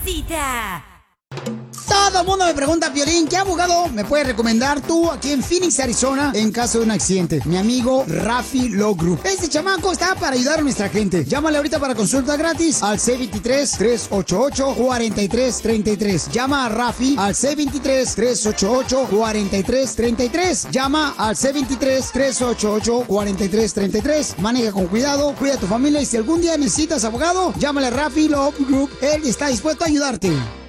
mamacita. Todo el mundo me pregunta, Piolín, ¿qué abogado me puedes recomendar tú aquí en Phoenix, Arizona, en caso de un accidente? Mi amigo Rafi Law Group. Este chamaco está para ayudar a nuestra gente. Llámale ahorita para consulta gratis al C23-388-4333. Llama a Rafi al C23-388-4333. Llama al C23-388-4333. Maneja con cuidado, cuida a tu familia y si algún día necesitas abogado, llámale a Rafi Law Group. Él está dispuesto a ayudarte.